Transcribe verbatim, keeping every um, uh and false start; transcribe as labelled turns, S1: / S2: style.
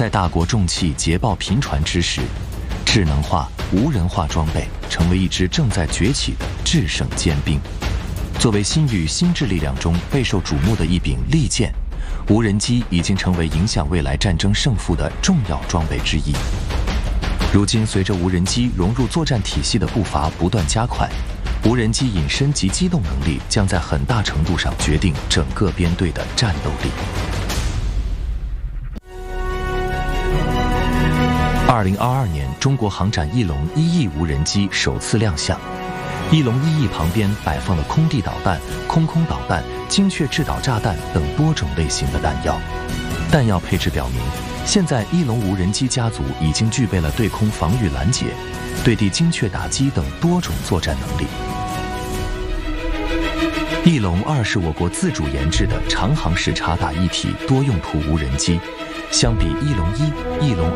S1: 在大国重器捷报频传之时，智能化、无人化装备成为一支正在崛起的制胜尖兵。作为新域新智力量中备受瞩目的一柄利剑，无人机已经成为影响未来战争胜负的重要装备之一。如今，随着无人机融入作战体系的步伐不断加快，无人机隐身及机动能力将在很大程度上决定整个编队的战斗力。二零二二年，中国航展翼龙一翼无人机首次亮相。翼龙一翼旁边摆放了空地导弹、空空导弹、精确制导炸弹等多种类型的弹药。弹药配置表明，现在翼龙无人机家族已经具备了对空防御拦截、对地精确打击等多种作战能力。翼龙二是我国自主研制的长航时察打一体多用途无人机，相比翼龙一、翼龙